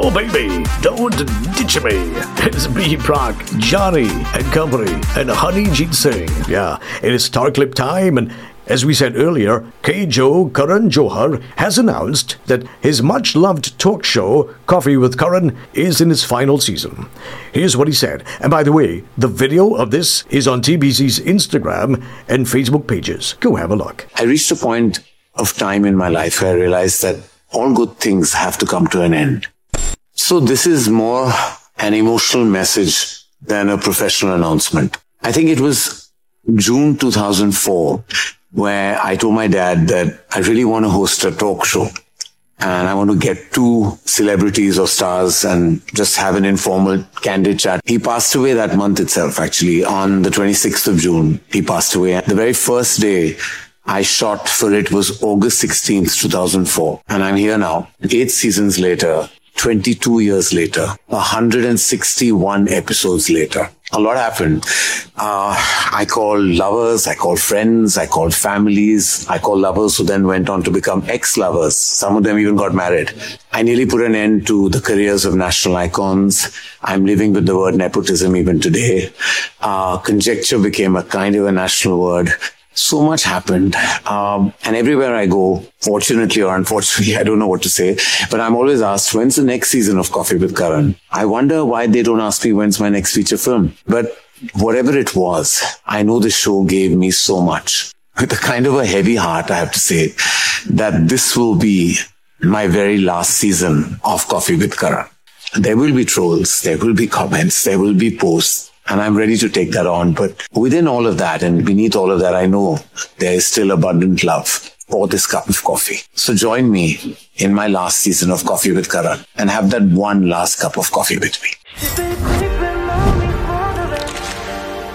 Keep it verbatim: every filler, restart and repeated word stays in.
Oh baby, don't ditch me. It's B. Prak, Johnny and company, and Honeyjeet Singh. Yeah, it is Star Clip time, and as we said earlier, K. Joe Karan Johar has announced that his much-loved talk show, Coffee with Karan, is in its final season. Here's what he said. And by the way, the video of this is on T B C's Instagram and Facebook pages. Go have a look. I reached a point of time in my life where I realized that all good things have to come to an end. So this is more an emotional message than a professional announcement. I think it was June two thousand four where I told my dad that I really want to host a talk show and I want to get two celebrities or stars and just have an informal, candid chat. He passed away that month itself, actually, on the twenty-sixth of June. He passed away. The very first day I shot for it was August sixteenth, two thousand four. And I'm here now, eight seasons later, twenty-two years later, one hundred sixty-one episodes later. A lot happened. Uh, I called lovers, I called friends, I called families, I called lovers who then went on to become ex-lovers. Some of them even got married. I nearly put an end to the careers of national icons. I'm living with the word nepotism even today. Uh, conjecture became a kind of a national word. So much happened. Um, and everywhere I go, fortunately or unfortunately, I don't know what to say, but I'm always asked, when's the next season of Coffee with Karan? I wonder why they don't ask me when's my next feature film. But whatever it was, I know the show gave me so much. With a kind of a heavy heart, I have to say, that this will be my very last season of Coffee with Karan. There will be trolls, there will be comments, there will be posts. And I'm ready to take that on. But within all of that and beneath all of that, I know there is still abundant love for this cup of coffee. So join me in my last season of Coffee with Karan and have that one last cup of coffee with me.